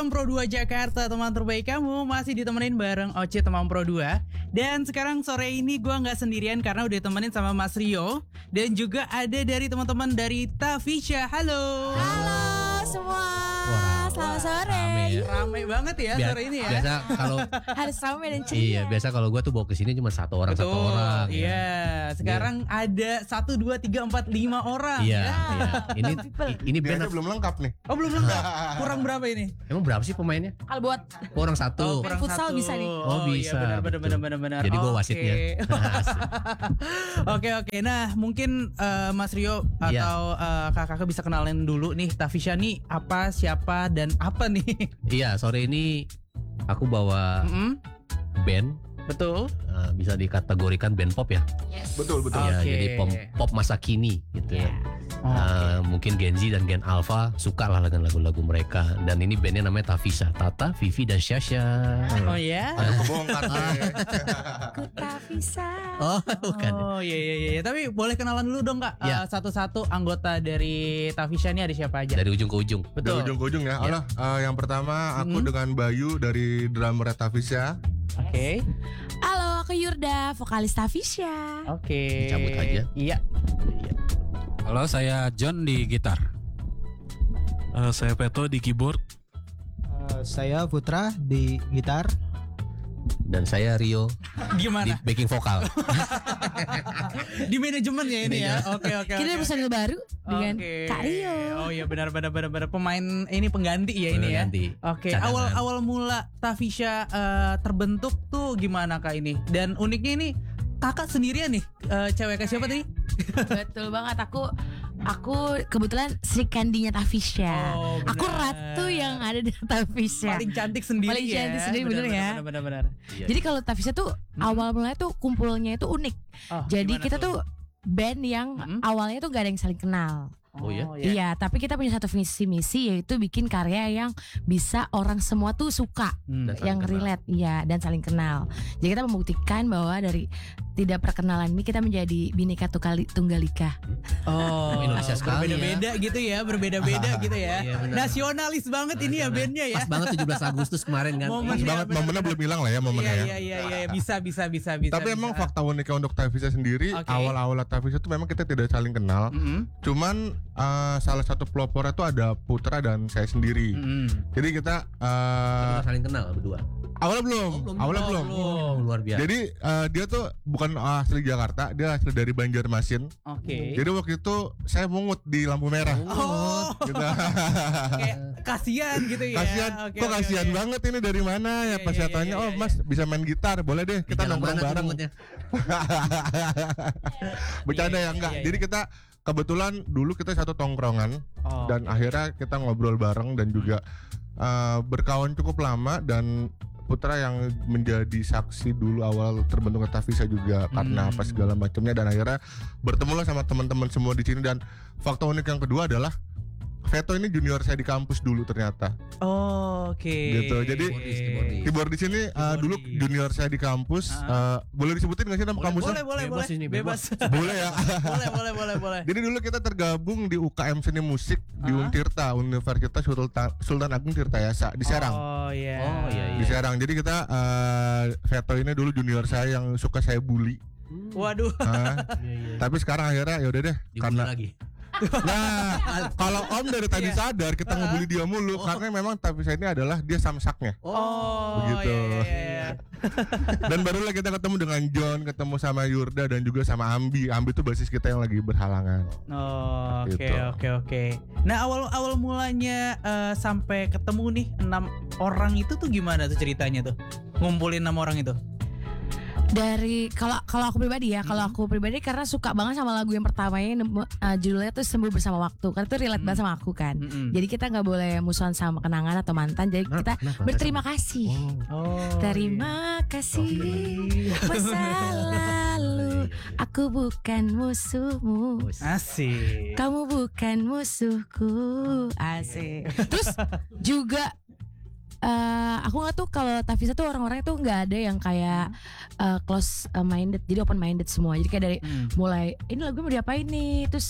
Temam Pro 2 Jakarta, teman terbaik kamu. Masih ditemenin bareng Oce Temam Pro 2. Dan sekarang sore ini gue gak sendirian karena udah ditemenin sama Mas Rio. Dan juga ada dari teman-teman dari Tafisha. Halo. Halo semua. Selamat sore. Rame banget ya sore ini ya. Biasa kalau harus rame dan ceria. iya, biasa kalau gue tuh bawa ke sini cuma satu orang. Iya, sekarang ada 1, 2, 3, 4, 5 orang. Iya, ya. iya. Ini band belum lengkap nih. Oh belum lengkap. Kurang berapa ini? Emang berapa sih pemainnya? Kalau buat Orang satu. kurang futsal bisa nih. Oh, bisa. Iya, betul. benar. Jadi gue Oke. wasitnya. Oke. Nah, mungkin Mas Rio Iya. atau kakak bisa kenalin dulu nih Tafisha nih apa, siapa dan apa nih? Iya, sore ini aku bawa band. Betul. Bisa dikategorikan band pop ya. Betul. Iya, Oke. jadi pop masa kini gitu ya. Mungkin Gen Z dan Gen Alpha suka lah dengan lagu-lagu mereka. Dan ini bandnya namanya Tafisha, Tata, Vivi dan Syasha. Oh ya. Kebongkar deh. Aku tak bisa. Oh, bukan. Oh iya. Tapi boleh kenalan dulu dong Kak. Iya. Satu-satu anggota dari Tafisha ini ada siapa aja? Dari ujung ke ujung. Dari Betul. ujung ke ujung ya. Alah, yang pertama aku dengan Bayu dari drummer Tafisha. Oke. Halo, aku Yurda, vokalis Tafisha. Oke. Dicabut aja. Iya. Halo, saya John di gitar. Saya Peto di keyboard. Saya Putra di gitar. Dan saya Rio di Gimana? backing vokal. Di manajemen ya ini ya. Oke. Kita ada personil baru dengan Oke. Kak Rio. Oh iya benar pemain ini pengganti ya ini ya. Pengganti. Oke. Cadangan. Awal mula Tafisha terbentuk tuh gimana Kak ini? Dan uniknya ini kakak sendirian nih. Cewek ke siapa tadi? Betul banget. Aku kebetulan Sri Kandinya Tafisha. Oh, benar. Aku ratu yang ada di Tafisha. Paling cantik sendiri Paling ya. cantik sendiri, bener ya? Benar. Iya. Jadi kalau Tafisha tuh awal mulanya tuh kumpulnya itu unik. Oh, Jadi gimana kita tuh band yang awalnya tuh gak ada yang saling kenal. Oh ya? Iya, tapi kita punya satu visi misi yaitu bikin karya yang bisa orang semua tuh suka, Dan saling yang kenal. relate, iya, dan saling kenal. Jadi kita membuktikan bahwa dari tidak perkenalan ini kita menjadi Bhinneka Tunggal Ika. Oh, Indonesia sekali berbeda-beda gitu ya, berbeda-beda gitu ya. Iya, benar. Nasionalis banget ini ya bandnya ya. Pas banget 17 Agustus kemarin kan. Momen Pas ya, banget, benar. momennya belum hilang lah ya momennya ya. Iya, bisa. Tapi emang fakta uniknya untuk Tafisha sendiri, Oke. awal-awal Tafisha tuh memang kita tidak saling kenal. Cuman salah satu pelopornya tuh ada Putra dan saya sendiri. Jadi kita Kita saling kenal berdua. awalnya belum. Oh, luar biasa. Jadi dia tuh bukan asli Jakarta, dia asli dari Banjarmasin. Oke. Jadi waktu itu saya mungut di lampu merah. Oh, Gitu. kayak kasihan gitu ya. Kasihan, Oke, kok oke, kasihan oke. banget ini dari mana ya? Iya, Pas iya, saya tanya, iya, oh iya. Mas bisa main gitar, boleh deh Di kita jalan nongkrong mana tuh bareng. moodnya? Bercanda Iya, ya enggak. iya, Jadi iya. kita kebetulan dulu kita satu tongkrongan Oh, dan akhirnya kita ngobrol bareng dan juga berkawan cukup lama. Dan Putra yang menjadi saksi dulu awal terbentuknya Tafisha juga karena apa segala macamnya, dan akhirnya bertemulah sama teman-teman semua di sini. Dan fakta unik yang kedua adalah Veto ini junior saya di kampus dulu ternyata. oke. Gitu. Jadi keyboard di sini dulu junior saya di kampus. Boleh disebutin nggak sih nama kampusnya? boleh. Bebas ini, Bebas. Boleh ya. boleh. Jadi dulu kita tergabung di UKM Seni Musik di Untirta, Universitas Sultan Agung Tirtayasa di Serang. Oh iya. Oh, iya. Di Serang. Jadi kita Veto ini dulu junior saya yang suka saya bully. Waduh. Tapi sekarang akhirnya ya udah deh Dibully karena lagi. nah kalau Om dari tadi Iya. sadar kita ngebully dia mulu karena memang Tafisha ini adalah dia samsaknya. Oh, Begitu. iya. Dan barulah kita ketemu dengan John, ketemu sama Yurda dan juga sama Ambi. Ambi itu basis kita yang lagi berhalangan. Oh, oke, Gitu. oke. Nah, awal mulanya sampai ketemu nih 6 orang itu tuh gimana tuh ceritanya tuh? Ngumpulin 6 orang itu. Dari kalau aku pribadi ya, kalau aku pribadi karena suka banget sama lagu yang pertamanya judulnya tuh Sembuh Bersama Waktu. Karena itu relate banget sama aku kan. Jadi kita nggak boleh musuhan sama kenangan atau mantan. Jadi kita berterima kasih. Oh. Terima kasih masa lalu. Aku bukan musuhmu. Asik. Kamu bukan musuhku. Asik. Terus juga aku nggak tuh kalau Tafisha tuh orang-orangnya tuh nggak ada yang kayak close minded, jadi open minded semua. Jadi kayak dari mulai ini lagu mau diapain nih, terus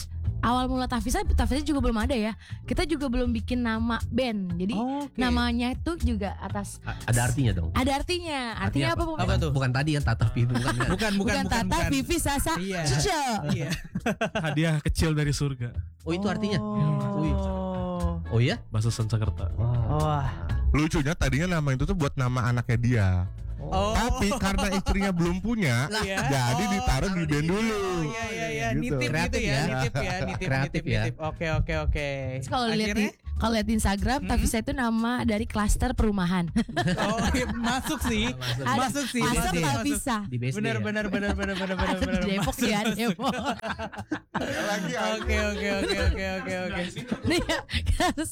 awal mula Tafisa juga belum ada ya. Kita juga belum bikin nama band. Jadi namanya itu juga atas Ada artinya dong. ada artinya. Artinya apa? Apa tuh? Bukan tadi yang Tata Vivi Bukan Tata, Vivi, Sasa, Iya. Cucu. Iya. Hadiah kecil dari surga. Oh itu artinya. Wih. Oh. Oh iya? Bahasa Sanskerta. Wah. Lucunya tadinya nama itu tuh buat nama anaknya dia. Oh. Tapi karena istrinya belum punya, Iya. jadi ditaruh di band dulu. Oh iya Gitu. nitip gitu Kreatif ya, ya. nitip. Kreatif ya. Oke. Terus kalau lihat Akhirnya? kalau lihat Instagram, Tafisa itu nama dari klaster perumahan. Oh, iya, masuk sih. Masuk sih. Klaster Masuk. Tafisa. Di BSD Benar. Atau di Depok Masuk, ya, masuk. Depok. Lagi Oke. Nih ya, terus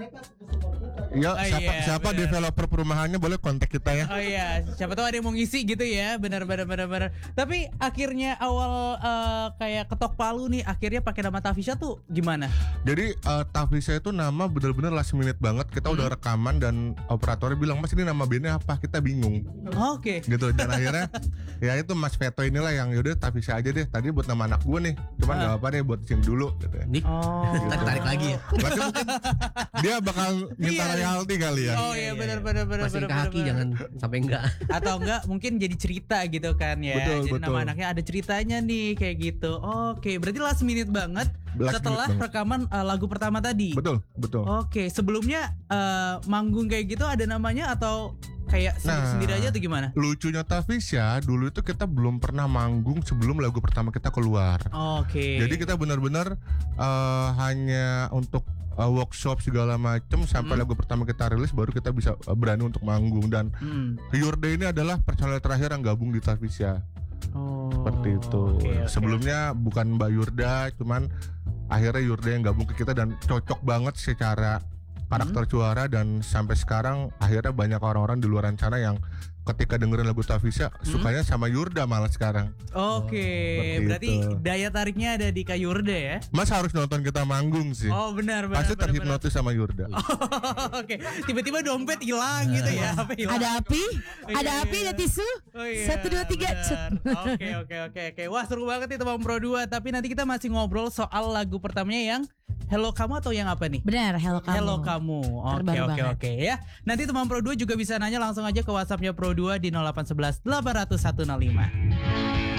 Ya, Oh, iya, siapa benar. developer perumahannya boleh kontak kita ya. Oh iya, siapa tahu ada yang mau ngisi gitu ya, benar. Tapi akhirnya awal kayak ketok palu nih, akhirnya pakai nama Tafisa tuh gimana? Jadi Tafisa itu nama bener-bener last minute banget. Kita udah rekaman dan operatornya bilang, "Mas, ini nama bandnya apa?" Kita bingung. Oke. Gitu, dan akhirnya ya itu Mas Veto inilah yang yaudah Tafisa aja deh. Tadi buat nama anak gue nih, cuman nggak apa deh buat sini dulu gitu ya. Nih, Oh. tarik lagi ya. Berarti mungkin dia bakal minta Iya. royalti kali ya. Oh iya benar. Masih kaki jangan sampai enggak. Atau enggak mungkin jadi cerita gitu kan ya. Betul, Jadi nama betul. anaknya ada ceritanya nih kayak gitu. Oke, berarti last minute banget Last setelah minute banget. rekaman lagu pertama tadi. Betul. Oke, sebelumnya manggung kayak gitu ada namanya atau kayak sendiri aja atau gimana? Lucunya Tafisa dulu itu kita belum pernah manggung sebelum lagu pertama kita keluar. Oke. Jadi kita benar-benar hanya untuk workshop segala macem sampai lagu pertama kita rilis baru kita bisa berani untuk manggung. Dan Yurde ini adalah personel terakhir yang gabung di Tafisa. Oh, Seperti itu. oke. Sebelumnya bukan Mbak Yurda, cuman akhirnya Yurda yang gabung ke kita dan cocok banget secara karakter suara, dan sampai sekarang akhirnya banyak orang-orang di luar sana yang ketika dengerin lagu Tafisa sukanya sama Yurda malah sekarang. Oke, Seperti berarti itu. daya tariknya ada di Kak Yurde ya? Mas harus nonton kita manggung sih. Oh benar. Pasti terhipnotis sama Yurda. Oke, tiba-tiba dompet hilang gitu ya? Apa hilang? ada api, ada Iya, api, iya. ada tisu. Oh iya, 1, 2, 3. benar. Oke. Wah seru banget nih teman Pro 2. Tapi nanti kita masih ngobrol soal lagu pertamanya yang Hello Kamu atau yang apa nih? Benar, Hello Kamu. Hello Kamu. Terbaru banget. Oke ya. Nanti teman Pro 2 juga bisa nanya langsung aja ke WhatsAppnya Pro 2 di 0811 800 105.